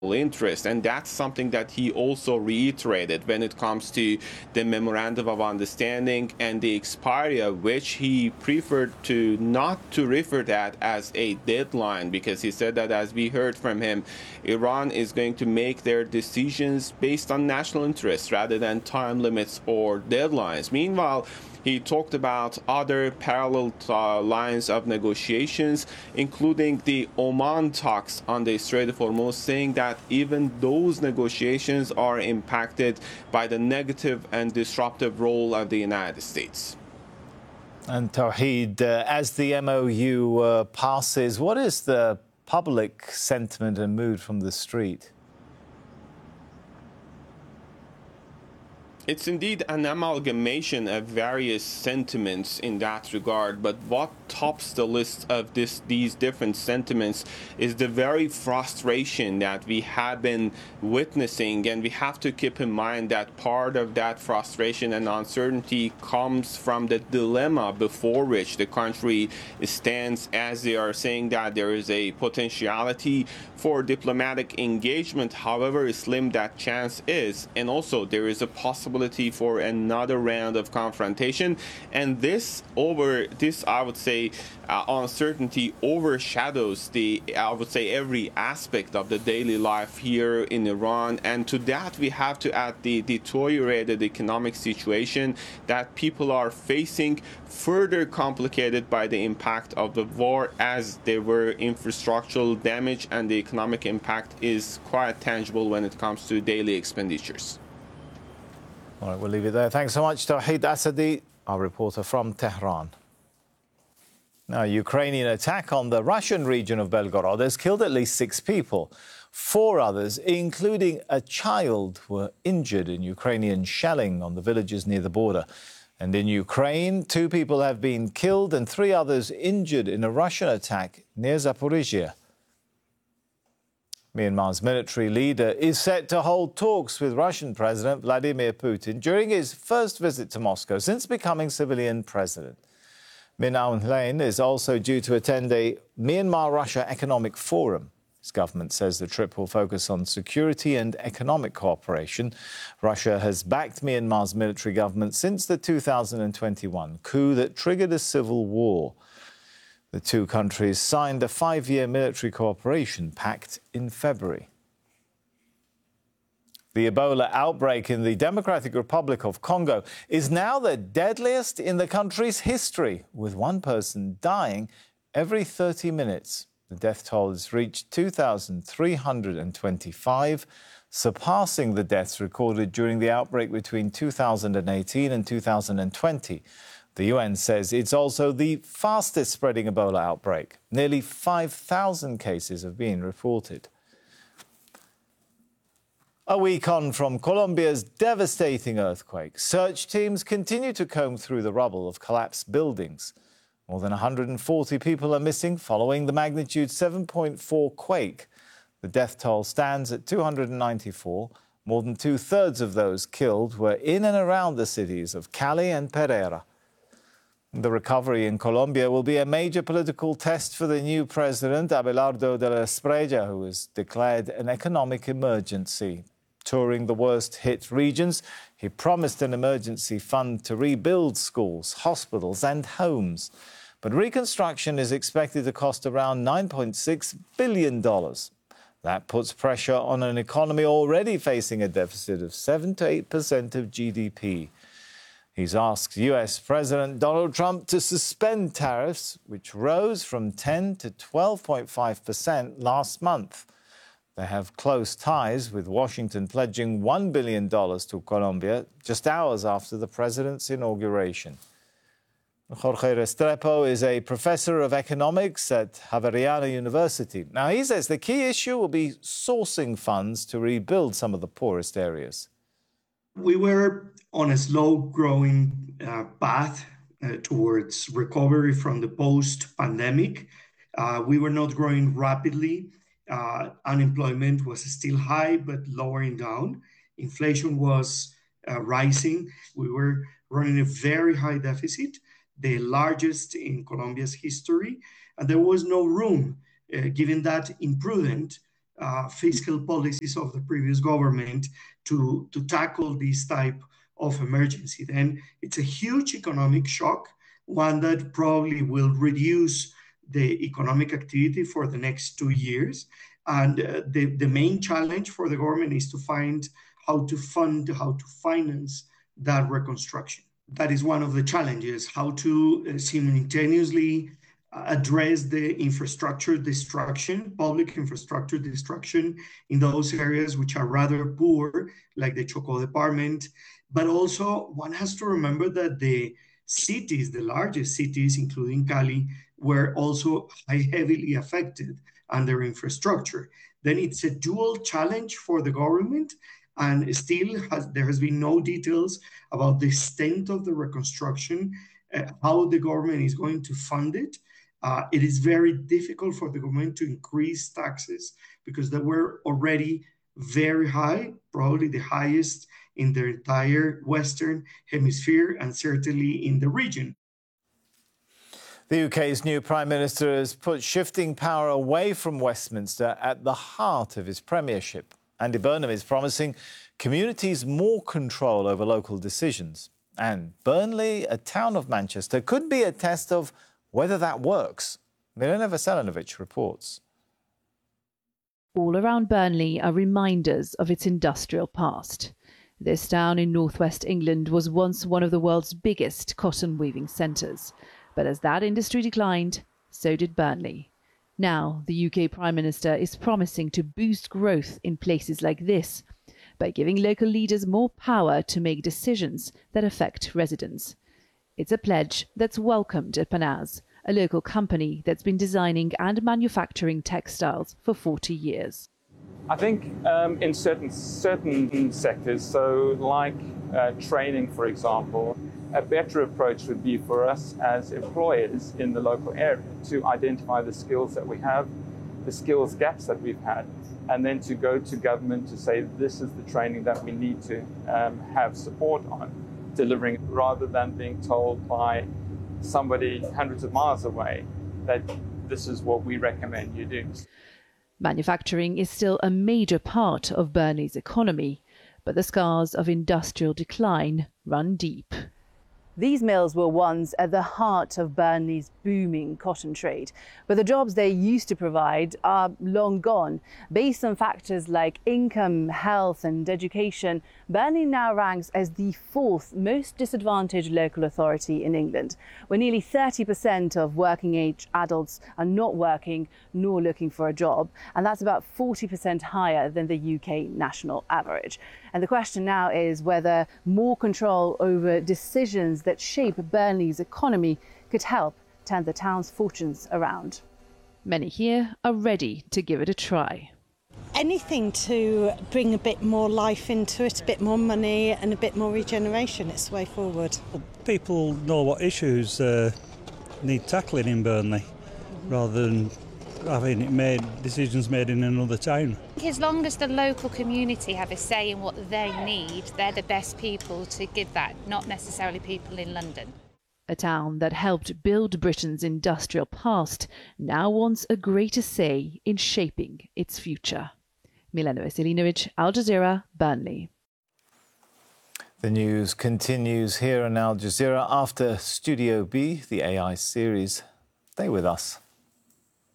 interest, and that's something that he also reiterated when it comes to the memorandum of understanding and the expiry of which he preferred to not to refer that as a deadline, because he said that, as we heard from him, Iran is going to make their decisions based on national interests rather than time limits or deadlines. Meanwhile, he talked about other parallel lines of negotiations, including the Oman talks on the Strait of Hormuz, saying that even those negotiations are impacted by the negative and disruptive role of the United States. And Tawhid, as the MOU passes, what is the public sentiment and mood from the street? It's indeed an amalgamation of various sentiments in that regard, but what tops the list of these different sentiments is the very frustration that we have been witnessing, and we have to keep in mind that part of that frustration and uncertainty comes from the dilemma before which the country stands, as they are saying that there is a potentiality for diplomatic engagement, however slim that chance is, and also there is a possibility for another round of confrontation, and this I would say uncertainty overshadows every aspect of the daily life here in Iran, and to that we have to add the deteriorated economic situation that people are facing, further complicated by the impact of the war, as there were infrastructural damage, and the economic impact is quite tangible when it comes to daily expenditures. All right, we'll leave it there. Thanks so much, Tawhid Asadi, our reporter from Tehran. Now, Ukrainian attack on the Russian region of Belgorod has killed at least 6 people. 4 others, including a child, were injured in Ukrainian shelling on the villages near the border. And in Ukraine, 2 people have been killed and 3 others injured in a Russian attack near Zaporizhia. Myanmar's military leader is set to hold talks with Russian President Vladimir Putin during his first visit to Moscow since becoming civilian president. Min Aung Hlaing is also due to attend a Myanmar-Russia economic forum. His government says the trip will focus on security and economic cooperation. Russia has backed Myanmar's military government since the 2021 coup that triggered a civil war. The 2 countries signed a 5-year military cooperation pact in February. The Ebola outbreak in the Democratic Republic of Congo is now the deadliest in the country's history, with 1 person dying every 30 minutes. The death toll has reached 2,325, surpassing the deaths recorded during the outbreak between 2018 and 2020. The UN says it's also the fastest spreading Ebola outbreak. Nearly 5,000 cases have been reported. A week on from Colombia's devastating earthquake, search teams continue to comb through the rubble of collapsed buildings. More than 140 people are missing following the magnitude 7.4 quake. The death toll stands at 294. More than 2/3 of those killed were in and around the cities of Cali and Pereira. The recovery in Colombia will be a major political test for the new president, Abelardo de la Espriella, who has declared an economic emergency. Touring the worst-hit regions, he promised an emergency fund to rebuild schools, hospitals and homes. But reconstruction is expected to cost around $9.6 billion. That puts pressure on an economy already facing a deficit of 7 to 8% of GDP. He's asked US President Donald Trump to suspend tariffs, which rose from 10 to 12.5% last month. They have close ties, with Washington pledging $1 billion to Colombia just hours after the president's inauguration. Jorge Restrepo is a professor of economics at Javeriana University. Now, he says the key issue will be sourcing funds to rebuild some of the poorest areas. We were on a slow-growing path towards recovery from the post-pandemic. We were not growing rapidly. Unemployment was still high, but lowering down. Inflation was rising. We were running a very high deficit, the largest in Colombia's history. And there was no room, given that imprudent fiscal policies of the previous government to tackle this type of emergency. Then it's a huge economic shock, one that probably will reduce the economic activity for the next 2 years. And the main challenge for the government is to find how to fund, how to finance that reconstruction. That is one of the challenges, how to simultaneously address the infrastructure destruction, public infrastructure destruction in those areas which are rather poor, like the Chocó department. But also one has to remember that the cities, the largest cities, including Cali, were also heavily affected under infrastructure. Then it's a dual challenge for the government, and still there has been no details about the extent of the reconstruction, how the government is going to fund it. It is very difficult for the government to increase taxes because they were already very high, probably the highest in the entire Western Hemisphere and certainly in the region. The UK's new Prime Minister has put shifting power away from Westminster at the heart of his premiership. Andy Burnham is promising communities more control over local decisions. And Burnley, a town of Manchester, could be a test of whether that works. Milena Veselinovic reports. All around Burnley are reminders of its industrial past. This town in northwest England was once one of the world's biggest cotton weaving centres. But as that industry declined, so did Burnley. Now, the UK Prime Minister is promising to boost growth in places like this by giving local leaders more power to make decisions that affect residents. It's a pledge that's welcomed at Panaz, a local company that's been designing and manufacturing textiles for 40 years. I think in certain sectors, so like training, for example, a better approach would be for us as employers in the local area to identify the skills that we have, the skills gaps that we've had, and then to go to government to say this is the training that we need to have support on delivering, rather than being told by somebody hundreds of miles away that this is what we recommend you do. Manufacturing is still a major part of Burnley's economy, but the scars of industrial decline run deep. These mills were once at the heart of Burnley's booming cotton trade, but the jobs they used to provide are long gone. Based on factors like income, health and education, Burnley now ranks as the fourth most disadvantaged local authority in England, where nearly 30% of working-age adults are not working nor looking for a job, and that's about 40% higher than the UK national average. And the question now is whether more control over decisions that shape Burnley's economy could help turn the town's fortunes around. Many here are ready to give it a try. Anything to bring a bit more life into it, a bit more money and a bit more regeneration, it's the way forward. People know what issues need tackling in Burnley rather than having decisions made in another town. As long as the local community have a say in what they need, they're the best people to give that, not necessarily people in London. A town that helped build Britain's industrial past now wants a greater say in shaping its future. Milena Veselinovic, Al Jazeera, Burnley. The news continues here on Al Jazeera after Studio B, the AI series. Stay with us.